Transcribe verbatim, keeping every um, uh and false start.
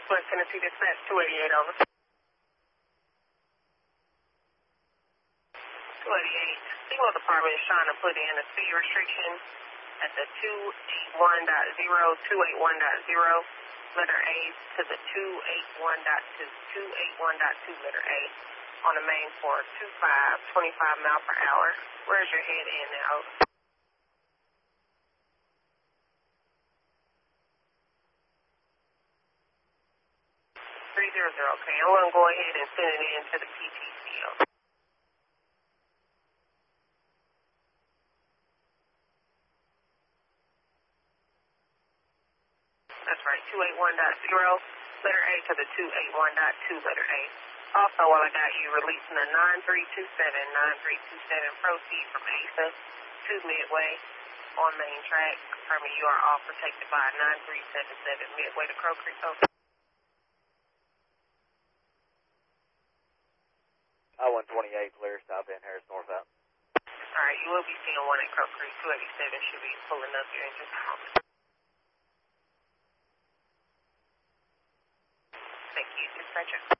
West Tennessee Dispatch two eighty-eight, over. two eighty-eight. Signal Department is trying to put in a speed restriction at the two eighty-one dot zero, two eighty-one dot zero, letter A to the two eighty-one dot two, two eighty-one dot two, letter A, on the main for two five, twenty-five mile per hour. Where's your head in now? three hundred, okay. I'm going to go ahead and send it in to the P T C O. That's right, two eighty-one dot zero, letter A to the two eighty-one dot two, letter A. Also, while I got you, releasing a nine three two seven, nine three two seven, proceed from Asa to Midway on main track, confirming you are all protected by nine three seven seven, Midway to Crow Creek, over. I one twenty-eight, clear, stop in Harris northbound. All right, you will be seeing one at Crow Creek. two eighty-seven should be pulling up here in just a moment. Thank you, dispatcher.